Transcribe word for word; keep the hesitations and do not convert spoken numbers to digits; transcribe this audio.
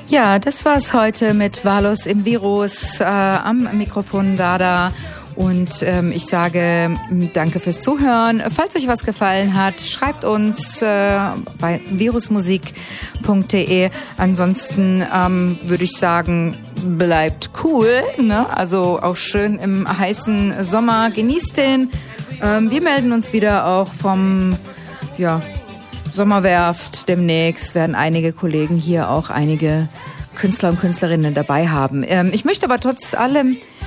Ja, das war's heute mit Valos im Virus, äh, am Mikrofon Dada. Und ähm, ich sage danke fürs Zuhören. Falls euch was gefallen hat, schreibt uns äh, bei virusmusik punkt de. Ansonsten ähm, würde ich sagen, bleibt cool, ne? Also auch schön im heißen Sommer. Genießt den. Ähm, wir melden uns wieder auch vom ja, Sommerwerft. Demnächst werden einige Kollegen hier auch einige Künstler und Künstlerinnen dabei haben. Ähm, ich möchte aber trotz allem